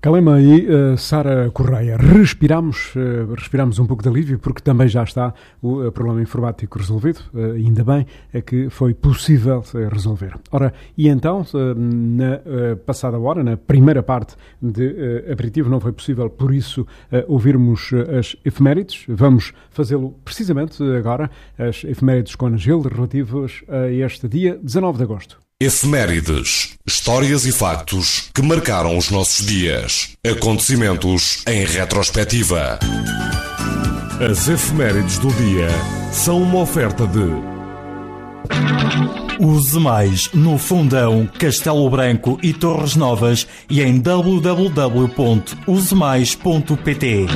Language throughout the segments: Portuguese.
Calema e Sara Correia. Respiramos um pouco de alívio, porque também já está o problema informático resolvido. Ainda bem que foi possível resolver. Ora, e então, na passada hora, na primeira parte de aperitivo, não foi possível, por isso, ouvirmos as efemérides. Vamos fazê-lo precisamente agora, as efemérides com Ana Gil, relativas a este dia 19 de agosto. Efemérides, histórias e factos que marcaram os nossos dias. Acontecimentos em retrospectiva. As efemérides do dia são uma oferta de Use Mais no Fundão, Castelo Branco e Torres Novas e em www.usemais.pt.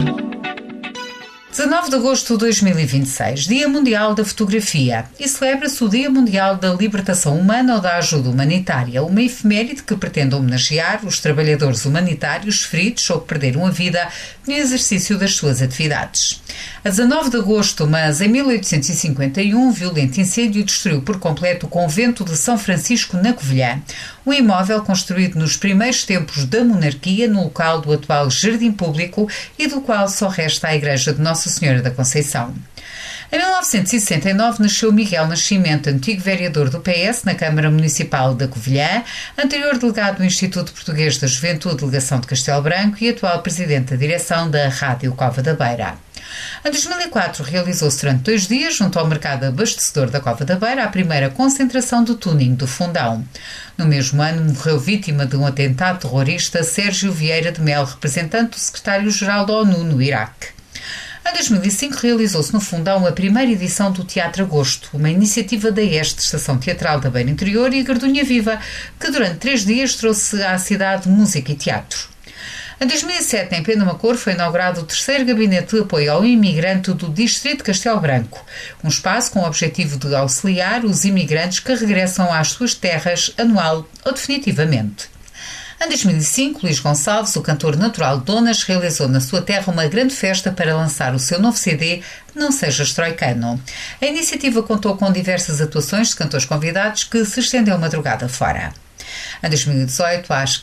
19 de agosto de 2026, Dia Mundial da Fotografia, e celebra-se o Dia Mundial da Libertação Humana ou da Ajuda Humanitária, uma efeméride que pretende homenagear os trabalhadores humanitários feridos ou que perderam a vida no exercício das suas atividades. A 19 de agosto, mas em 1851, um violento incêndio destruiu por completo o convento de São Francisco na Covilhã, um imóvel construído nos primeiros tempos da monarquia no local do atual Jardim Público e do qual só resta a igreja de Nossa Senhora da Conceição. Em 1969 nasceu Miguel Nascimento, antigo vereador do PS na Câmara Municipal da Covilhã, anterior delegado do Instituto Português da Juventude, delegação de Castelo Branco e atual presidente da direção da Rádio Cova da Beira. Em 2004 realizou-se durante 2 dias, junto ao mercado abastecedor da Cova da Beira, a primeira concentração do tuning do Fundão. No mesmo ano morreu vítima de um atentado terrorista Sérgio Vieira de Mel, representante do secretário-geral da ONU no Iraque. Em 2005 realizou-se no Fundão a primeira edição do Teatro Agosto, uma iniciativa da EST, Estação Teatral da Beira Interior e Gardunha Viva, que durante 3 dias trouxe à cidade música e teatro. Em 2007, em Penamacor, foi inaugurado o 3º Gabinete de Apoio ao Imigrante do Distrito de Castelo Branco, um espaço com o objetivo de auxiliar os imigrantes que regressam às suas terras anual ou definitivamente. Em 2005, Luís Gonçalves, o cantor natural de Donas, realizou na sua terra uma grande festa para lançar o seu novo CD, Não Sejas Troicano. A iniciativa contou com diversas atuações de cantores convidados que se estendeu a madrugada fora. Em 2018, às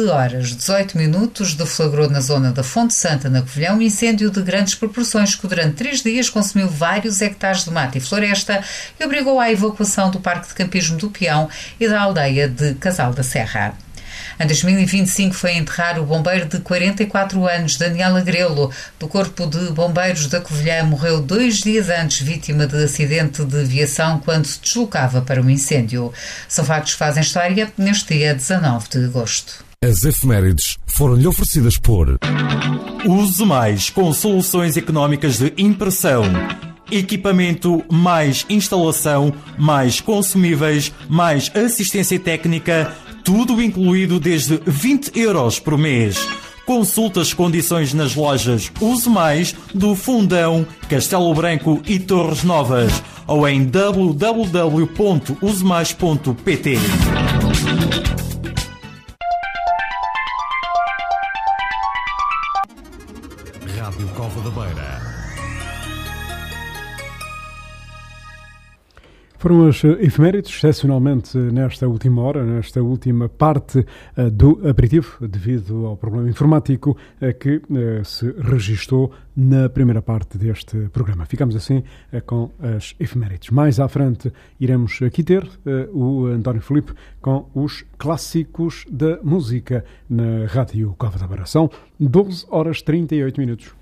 15h18, deflagrou na zona da Fonte Santa, na Covilhã, um incêndio de grandes proporções que durante 3 dias consumiu vários hectares de mato e floresta e obrigou à evacuação do Parque de Campismo do Peão e da aldeia de Casal da Serra. Em 2025 foi enterrar o bombeiro de 44 anos, Daniel Agrelo, do Corpo de Bombeiros da Covilhã. Morreu 2 dias antes, vítima de acidente de viação quando se deslocava para um incêndio. São factos que fazem história neste dia 19 de agosto. As efemérides foram-lhe oferecidas por Use Mais com soluções económicas de impressão. Equipamento mais instalação, mais consumíveis, mais assistência técnica, tudo incluído desde 20 € por mês. Consulte as condições nas lojas Use Mais do Fundão, Castelo Branco e Torres Novas ou em www.usemais.pt. Rádio Cova da Beira. Foram as efemérides, excepcionalmente nesta última hora, nesta última parte do aperitivo, devido ao problema informático que se registou na primeira parte deste programa. Ficamos assim com as efemérides. Mais à frente iremos aqui ter o António Filipe com os clássicos da música na Rádio Cova da Beira. São 12h38.